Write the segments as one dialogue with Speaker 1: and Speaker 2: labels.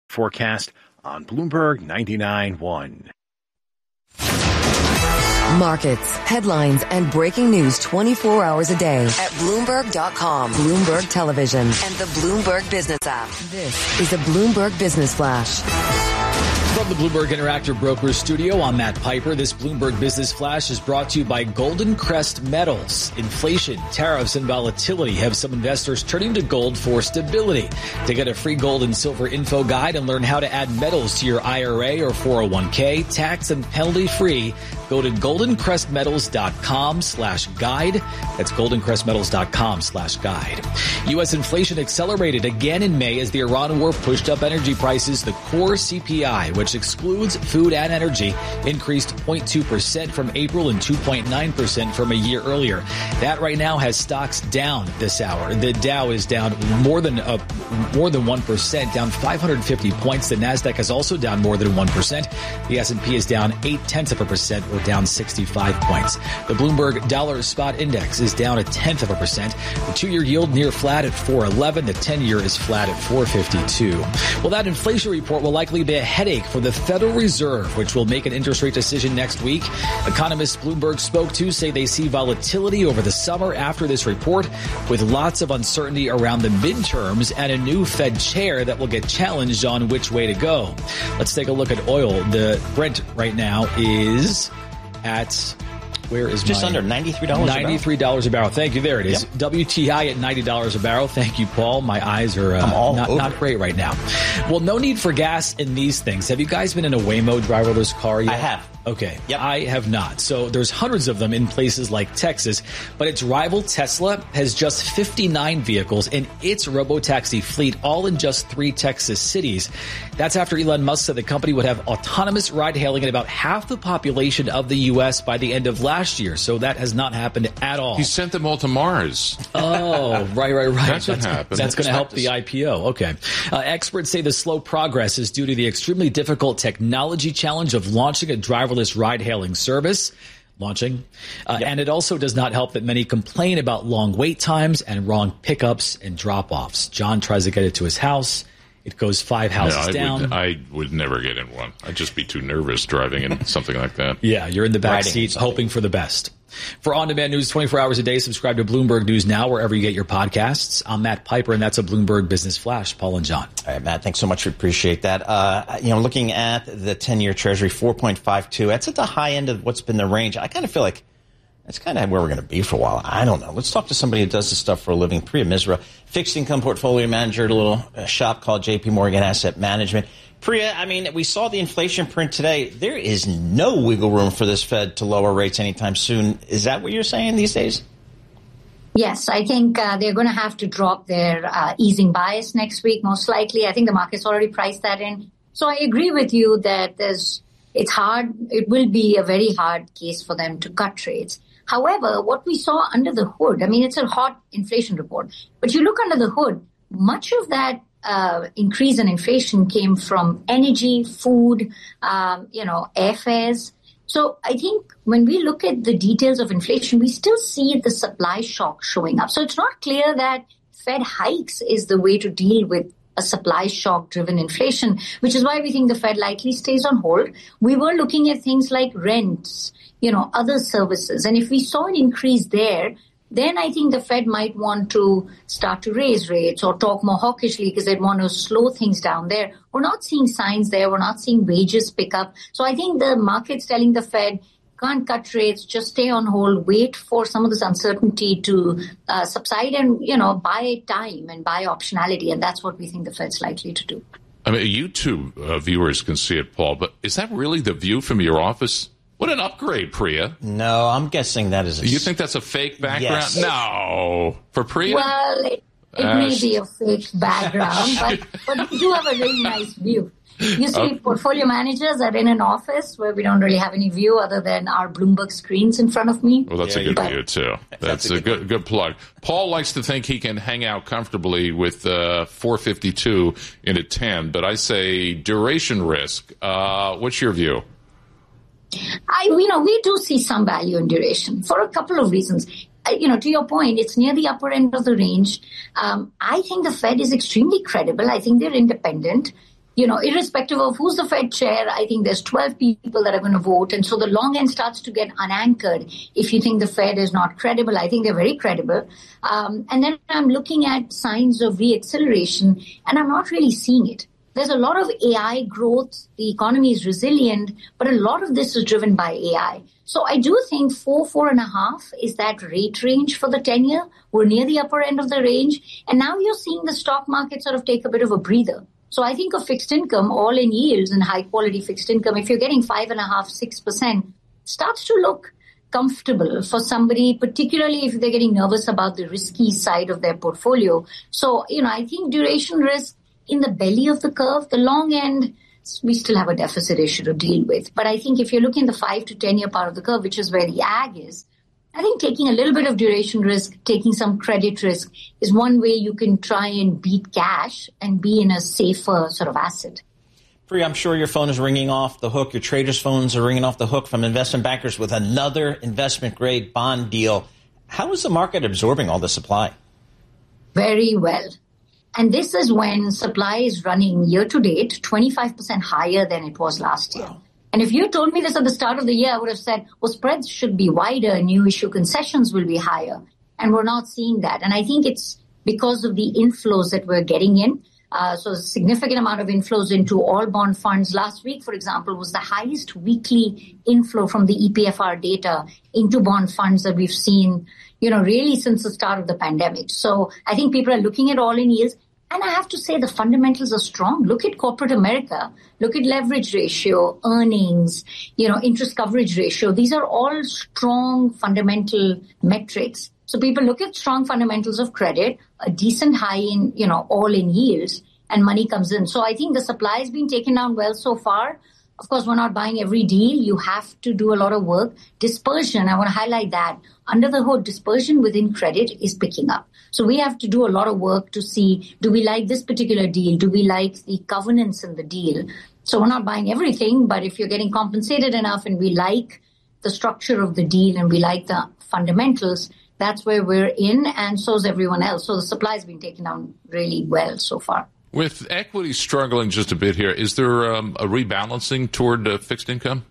Speaker 1: Forecast on Bloomberg 99.1.
Speaker 2: Markets, headlines, and breaking news 24 hours a day at Bloomberg.com, Bloomberg Television, and the Bloomberg Business app. This is a Bloomberg Business Flash.
Speaker 3: From the Bloomberg Interactive Brokers studio, I'm Matt Piper. This Bloomberg Business Flash is brought to you by Golden Crest Metals. Inflation, tariffs, and volatility have some investors turning to gold for stability. To get a free gold and silver info guide and learn how to add metals to your IRA or 401k, tax and penalty free, go to goldencrestmetals.com/guide. That's goldencrestmetals.com/guide. U.S. inflation accelerated again in May as the Iran war pushed up energy prices. The core CPI, which excludes food and energy, increased 0.2% from April and 2.9% from a year earlier. That right now has stocks down this hour. The Dow is down more than 1%, down 550 points. The Nasdaq is also down more than 1%. The S&P is down 0.8%, or down 65 points. The Bloomberg Dollar Spot Index is down 0.1%. The 2-year yield near flat at 4.11. The 10-year is flat at 4.52. Well, that inflation report will likely be a headache for the Federal Reserve, which will make an interest rate decision next week. Economists Bloomberg spoke to say they see volatility over the summer after this report, with lots of uncertainty around the midterms and a new Fed chair that will get challenged on which way to go. Let's take a look at oil. The Brent right now is at, where is
Speaker 4: just under $93
Speaker 3: $93 a barrel. Thank you. There it is. Yep. WTI at $90 a barrel. Thank you, Paul. My eyes are not great right now. Well, no need for gas in these things. Have you guys been in a Waymo driverless car yet?
Speaker 4: I have.
Speaker 3: Okay.
Speaker 4: Yep.
Speaker 3: I have not. So there's hundreds of them in places like Texas, but its rival Tesla has just 59 vehicles in its robotaxi fleet, all in just 3 Texas cities. That's after Elon Musk said the company would have autonomous ride hailing in about half the population of the U.S. by the end of last year. So that has not happened at all.
Speaker 5: He sent them all to Mars.
Speaker 3: Oh, right.
Speaker 5: That's what happened.
Speaker 3: That's going to help the IPO. Okay. Experts say the slow progress is due to the extremely difficult technology challenge of launching a driverless ride-hailing service. And it also does not help that many complain about long wait times and wrong pickups and drop-offs. John tries to get it to his house. It goes 5 houses down.
Speaker 5: I would never get in one. I'd just be too nervous driving in something like that.
Speaker 3: Yeah, you're in the back seat hoping for the best. For on-demand news 24 hours a day, subscribe to Bloomberg News Now wherever you get your podcasts. I'm Matt Piper, and that's a Bloomberg Business Flash. Paul and John.
Speaker 4: All right, Matt, thanks so much. We appreciate that. Looking at the 10-year Treasury, 4.52, that's at the high end of what's been the range. I kind of feel like that's kind of where we're going to be for a while. I don't know. Let's talk to somebody who does this stuff for a living. Priya Misra, fixed income portfolio manager at a little shop called JP Morgan Asset Management. Priya, we saw the inflation print today. There is no wiggle room for this Fed to lower rates anytime soon. Is that what you're saying these days?
Speaker 6: Yes, I think they're going to have to drop their easing bias next week, most likely. I think the market's already priced that in. So I agree with you that it's hard. It will be a very hard case for them to cut rates. However, what we saw under the hood, it's a hot inflation report, but you look under the hood, much of that increase in inflation came from energy, food, airfares. So I think when we look at the details of inflation, we still see the supply shock showing up. So it's not clear that Fed hikes is the way to deal with a supply shock driven inflation, which is why we think the Fed likely stays on hold. We were looking at things like rents, other services. And if we saw an increase there, then I think the Fed might want to start to raise rates or talk more hawkishly because they'd want to slow things down there. We're not seeing signs there. We're not seeing wages pick up. So I think the market's telling the Fed, can't cut rates, just stay on hold, wait for some of this uncertainty to subside and, buy time and buy optionality. And that's what we think the Fed's likely to do.
Speaker 5: YouTube viewers can see it, Paul, but is that really the view from your office? What an upgrade, Priya.
Speaker 4: No, I'm guessing that is
Speaker 5: You think that's a fake background?
Speaker 4: Yes.
Speaker 5: No. For Priya?
Speaker 6: Well, it may be a fake background, but we do have a really nice view. Usually portfolio managers are in an office where we don't really have any view other than our Bloomberg screens in front of me.
Speaker 5: Well, that's a good view, too. That's a good plug. Paul likes to think he can hang out comfortably with 452 in a 10, but I say duration risk. What's your view?
Speaker 6: We do see some value in duration for a couple of reasons. To your point, it's near the upper end of the range. I think the Fed is extremely credible. I think they're independent. irrespective of who's the Fed chair, I think there's 12 people that are going to vote. And so the long end starts to get unanchored. If you think the Fed is not credible, I think they're very credible. And then I'm looking at signs of reacceleration, and I'm not really seeing it. There's a lot of AI growth. The economy is resilient, but a lot of this is driven by AI. So I do think 4.5 is that rate range for the 10-year. We're near the upper end of the range. And now you're seeing the stock market sort of take a bit of a breather. So I think of fixed income, all in yields and high quality fixed income, if you're getting 5.5%, 6%, starts to look comfortable for somebody, particularly if they're getting nervous about the risky side of their portfolio. So, I think duration risk in the belly of the curve, the long end, we still have a deficit issue to deal with. But I think if you're looking at the 5 to 10 year part of the curve, which is where the ag is, I think taking a little bit of duration risk, taking some credit risk is one way you can try and beat cash and be in a safer sort of asset.
Speaker 4: Priya, I'm sure your phone is ringing off the hook. Your traders' phones are ringing off the hook from investment bankers with another investment-grade bond deal. How is the market absorbing all the supply?
Speaker 6: Very well. And this is when supply is running year-to-date 25% higher than it was last year. Wow. And if you told me this at the start of the year, I would have said, well, spreads should be wider, new issue concessions will be higher. And we're not seeing that. And I think it's because of the inflows that we're getting in. So a significant amount of inflows into all bond funds. Last week, for example, was the highest weekly inflow from the EPFR data into bond funds that we've seen, really since the start of the pandemic. So I think people are looking at all in yields. And I have to say the fundamentals are strong. Look at corporate America. Look at leverage ratio, earnings, interest coverage ratio. These are all strong fundamental metrics. So people look at strong fundamentals of credit, a decent high in, all in yields, and money comes in. So I think the supply has been taken down well so far. Of course, we're not buying every deal. You have to do a lot of work. Dispersion, I want to highlight that. Under the hood, dispersion within credit is picking up. So we have to do a lot of work to see, do we like this particular deal? Do we like the governance in the deal? So we're not buying everything, but if you're getting compensated enough and we like the structure of the deal and we like the fundamentals, that's where we're in, and so is everyone else. So the supply has been taken down really well so far.
Speaker 5: With equity struggling just a bit here, is there a rebalancing toward fixed income?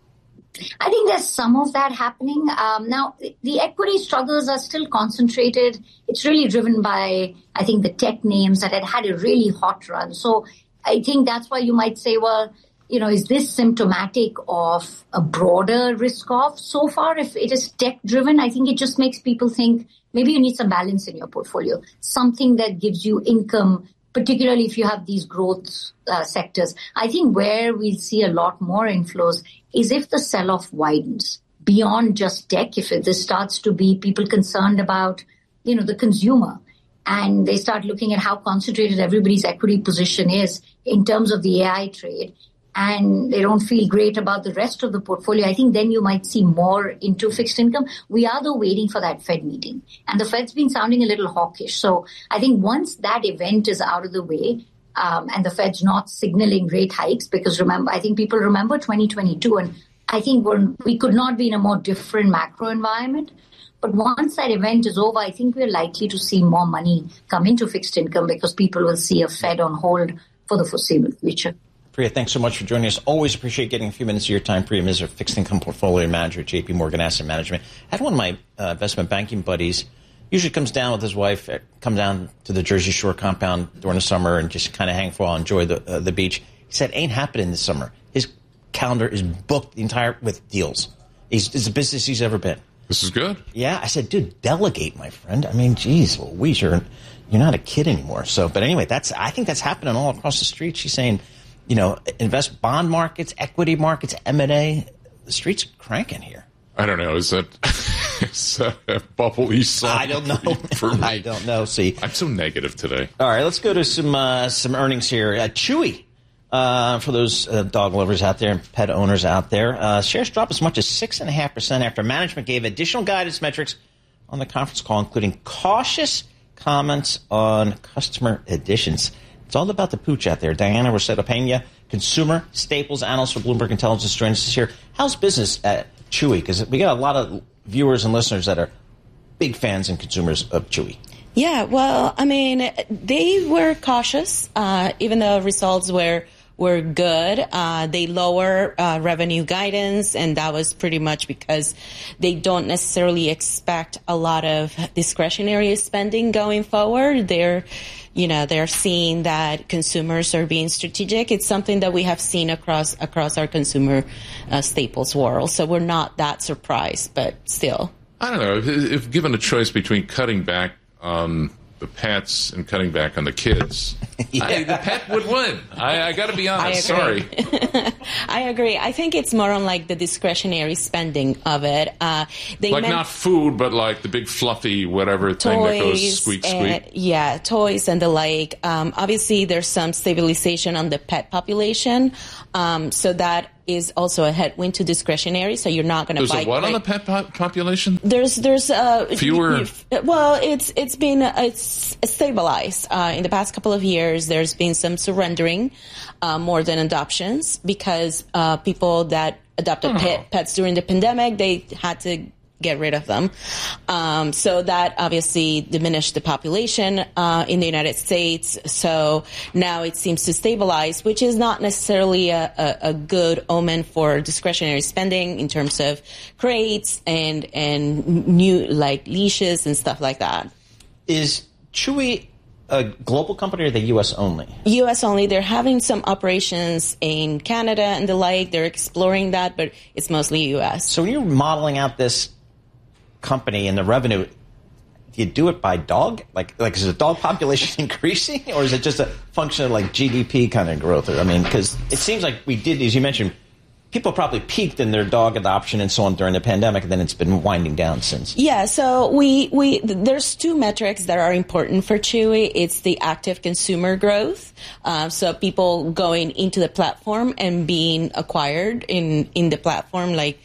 Speaker 6: I think there's some of that happening. Now, the equity struggles are still concentrated. It's really driven by, I think, the tech names that had a really hot run. So I think that's why you might say, well, is this symptomatic of a broader risk-off? So far, if it is tech-driven, I think it just makes people think maybe you need some balance in your portfolio, something that gives you income, particularly if you have these growth sectors. I think where we'll see a lot more inflows is if the sell-off widens beyond just tech, if this starts to be people concerned about, the consumer, and they start looking at how concentrated everybody's equity position is in terms of the AI trade, and they don't feel great about the rest of the portfolio, I think then you might see more into fixed income. We are though waiting for that Fed meeting, and the Fed's been sounding a little hawkish. So I think once that event is out of the way, and the Fed's not signaling rate hikes, because I think people remember 2022, and I think we could not be in a more different macro environment. But once that event is over, I think we're likely to see more money come into fixed income because people will see a Fed on hold for the foreseeable future.
Speaker 4: Priya, thanks so much for joining us. Always appreciate getting a few minutes of your time. Priya Misra, fixed income portfolio manager at JP Morgan Asset Management. I had one of my investment banking buddies, usually comes down with his wife, come down to the Jersey Shore compound during the summer and just kind of hang for a while, enjoy the beach. He said, ain't happening this summer. His calendar is booked with deals. It's the busiest he's ever been.
Speaker 5: This is good.
Speaker 4: Yeah. I said, dude, delegate, my friend. I mean, geez, Louise, you're not a kid anymore. So, but anyway, I think that's happening all across the street. She's saying, invest bond markets, equity markets, M&A. The street's cranking here.
Speaker 5: I don't know. Is that bubbly song?
Speaker 4: I don't know. I don't know. See,
Speaker 5: I'm so negative today.
Speaker 4: All right, let's go to some earnings here. Chewy, for those dog lovers out there and pet owners out there, shares dropped as much as 6.5% after management gave additional guidance metrics on the conference call, including cautious comments on customer additions. It's all about the pooch out there. Diana Rossetto-Pena, consumer staples analyst for Bloomberg Intelligence, joins us here. How's business at Chewy? Because we got a lot of viewers and listeners that are big fans and consumers of Chewy.
Speaker 7: Yeah, well, I mean, they were cautious, even though results were were good. They lower revenue guidance, and that was pretty much because they don't necessarily expect a lot of discretionary spending going forward. They're seeing that consumers are being strategic. It's something that we have seen across our consumer staples world. So we're not that surprised, but still.
Speaker 5: I don't know. If given a choice between cutting back on the pets and cutting back on the kids, the pet would win. I got to be honest. Sorry.
Speaker 7: I agree. I think it's more on like the discretionary spending of it.
Speaker 5: Not food, but like the big fluffy whatever thing that goes squeak, squeak.
Speaker 7: Yeah, toys and the like. Obviously, there's some stabilization on the pet population. So that is also a headwind to discretionary. So you're not going to buy.
Speaker 5: There's a what on the pet population?
Speaker 7: There's
Speaker 5: fewer.
Speaker 7: Well, it's stabilized. In the past couple of years, there's been some surrendering more than adoptions because people that adopted pets during the pandemic, they had to get rid of them. So that obviously diminished the population in the United States. So now it seems to stabilize, which is not necessarily a good omen for discretionary spending in terms of crates and new like leashes and stuff like that.
Speaker 4: Is Chewy a global company or the U.S. only?
Speaker 7: U.S. only. They're having some operations in Canada and the like. They're exploring that, but it's mostly U.S.
Speaker 4: So when you're modeling out this company and the revenue, do you do it by dog? Like is the dog population increasing, or is it just a function of like GDP kind of growth? I mean, because it seems like we did, as you mentioned, people probably peaked in their dog adoption and so on during the pandemic, and then it's been winding down since.
Speaker 7: Yeah, so there's two metrics that are important for Chewy. It's the active consumer growth, so people going into the platform and being acquired in the platform, like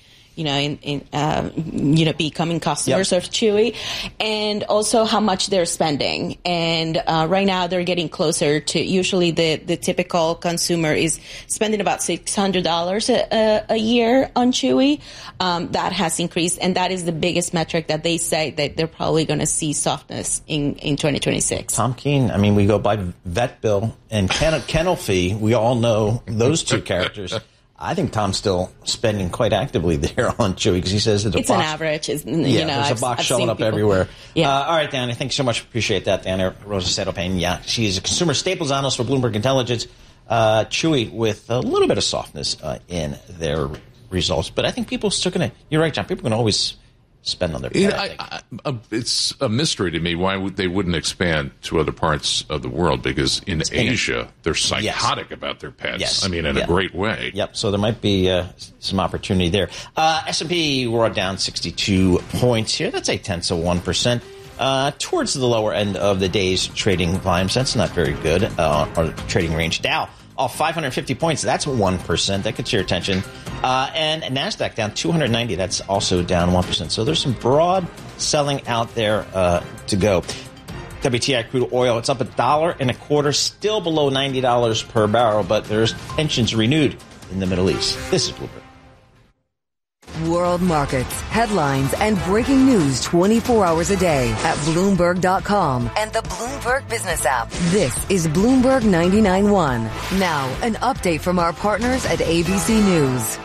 Speaker 7: becoming customers of Chewy, and also how much they're spending. And right now they're getting closer to, usually the typical consumer is spending about $600 a year on Chewy. That has increased, and that is the biggest metric that they say that they're probably going to see softness in 2026.
Speaker 4: Tom Keene, I mean, we go by vet bill and kennel fee. We all know those two characters. I think Tom's still spending quite actively there on Chewy because he says that
Speaker 7: it's an average. There's
Speaker 4: a box showing up everywhere.
Speaker 7: Yeah.
Speaker 4: All right, Diana, thanks so much. Appreciate that, Diana Rosas-Settle-Payne. Yeah, she's a consumer staples analyst for Bloomberg Intelligence. Chewy with a little bit of softness in their results, but I think people are still going to. You're right, John. People are going to always spend on their pet.
Speaker 5: It's a mystery to me why they wouldn't expand to other parts of the world, because in Asia they're psychotic about their pets.
Speaker 4: Yes.
Speaker 5: I mean, in a great way.
Speaker 4: Yep. So there might be some opportunity there. S&P, we're down 62 points here. That's 0.8%. Towards the lower end of the day's trading volumes. That's not very good. Or trading range. Dow off 550 points. That's 1%. That gets your attention. And NASDAQ down 290. That's also down 1%. So there's some broad selling out there to go. WTI crude oil, it's up $1.25, still below $90 per barrel, but there's tensions renewed in the Middle East. This is Bloomberg.
Speaker 2: World markets, headlines, and breaking news 24 hours a day at Bloomberg.com and the Bloomberg Business app. This is Bloomberg 99.1. Now, an update from our partners at ABC News.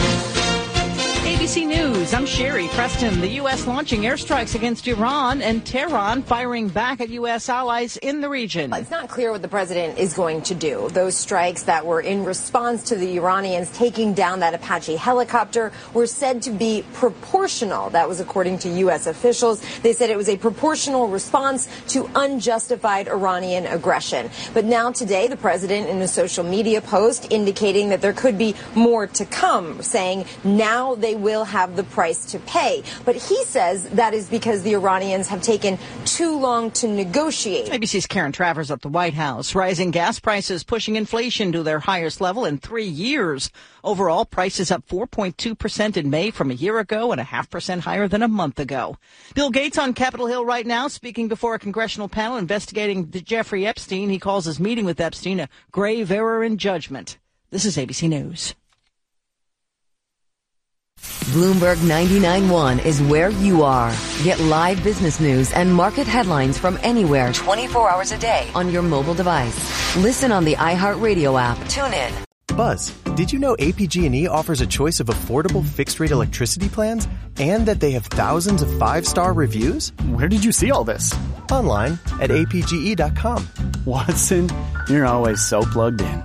Speaker 8: ABC News, I'm Sherry Preston. The U.S. launching airstrikes against Iran and Tehran firing back at U.S. allies in the region.
Speaker 9: It's not clear what the president is going to do. Those strikes that were in response to the Iranians taking down that Apache helicopter were said to be proportional. That was according to U.S. officials. They said it was a proportional response to unjustified Iranian aggression. But now today, the president in a social media post indicating that there could be more to come, saying now they will have the price to pay. But he says that is because the Iranians have taken too long to negotiate.
Speaker 8: ABC's Karen Travers at the White House. Rising gas prices pushing inflation to their highest level in 3 years. Overall, prices up 4.2% in May from a year ago and 0.5% higher than a month ago. Bill Gates on Capitol Hill right now, speaking before a congressional panel investigating Jeffrey Epstein. He calls his meeting with Epstein a grave error in judgment. This is ABC News.
Speaker 2: Bloomberg 99.1 is where you are. Get live business news and market headlines from anywhere 24 hours a day on your mobile device. Listen on the iHeartRadio app. Tune in.
Speaker 10: Buzz, did you know APG&E offers a choice of affordable fixed-rate electricity plans and that they have thousands of 5-star reviews?
Speaker 11: Where did you see all this?
Speaker 10: Online at apge.com.
Speaker 11: Watson, you're always so plugged in.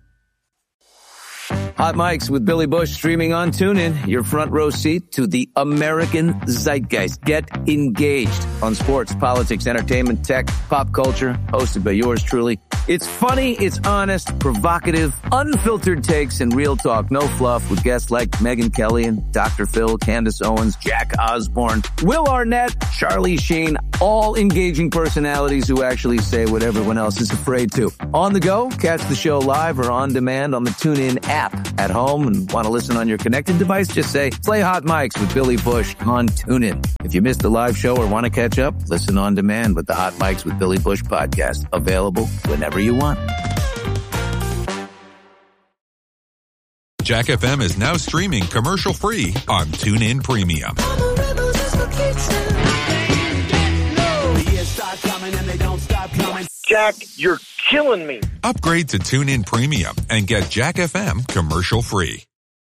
Speaker 12: Hot Mics with Billy Bush streaming on TuneIn, your front row seat to the American zeitgeist. Get engaged on sports, politics, entertainment, tech, pop culture, hosted by yours truly. It's funny, it's honest, provocative, unfiltered takes, and real talk. No fluff with guests like Megyn Kelly and Dr. Phil, Candace Owens, Jack Osborne, Will Arnett, Charlie Sheen, all engaging personalities who actually say what everyone else is afraid to. On the go, catch the show live or on demand on the TuneIn app. At home and want to listen on your connected device, just say, play Hot Mics with Billy Bush on TuneIn. If you missed the live show or want to catch up, listen on demand with the Hot Mics with Billy Bush podcast. Available whenever you want.
Speaker 13: Jack FM is now streaming commercial-free on TuneIn Premium.
Speaker 14: Jack, you're killing me.
Speaker 13: Upgrade to TuneIn Premium and get Jack FM commercial-free.